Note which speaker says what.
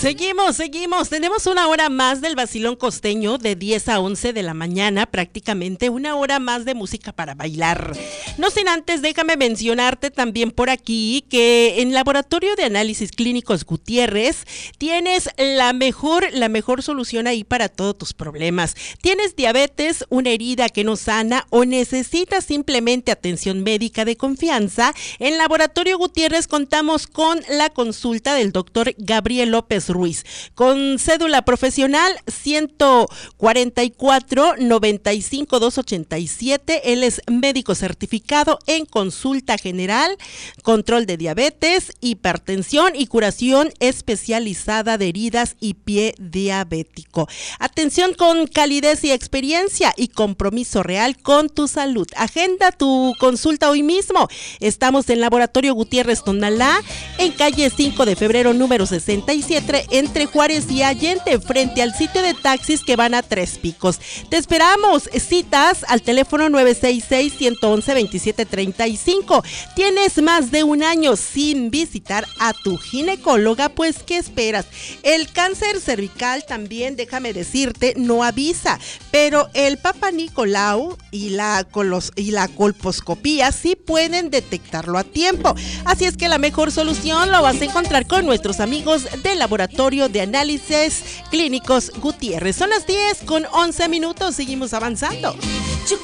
Speaker 1: Seguimos. Tenemos una hora más del vacilón costeño de 10 a 11 de la mañana, prácticamente una hora más de música para bailar. No sin antes, déjame mencionarte también por aquí que en Laboratorio de Análisis Clínicos Gutiérrez tienes la mejor solución ahí para todos tus problemas. ¿Tienes diabetes, una herida que no sana o necesitas simplemente atención médica de confianza? En Laboratorio Gutiérrez contamos con la consulta del doctor Gabriel López Ruiz, con cédula profesional 144-95-287. Él es médico certificado en consulta general, control de diabetes, hipertensión y curación especializada de heridas y pie diabético. Atención con calidez y experiencia y compromiso real con tu salud. Agenda tu consulta hoy mismo. Estamos en Laboratorio Gutiérrez Tonalá, en calle 5 de febrero número 67, entre Juárez y Allende, frente al sitio de taxis que van a Tres Picos. Te esperamos. Citas al teléfono 966-111-2735. ¿Tienes más de un año sin visitar a tu ginecóloga? Pues, ¿qué esperas? El cáncer cervical también, déjame decirte, no avisa, pero el Papa Nicolau y la colposcopía sí pueden detectarlo a tiempo. Así es que la mejor solución lo vas a encontrar con nuestros amigos del Laboratorio de Análisis Clínicos Gutiérrez. Son las 10:11, seguimos avanzando.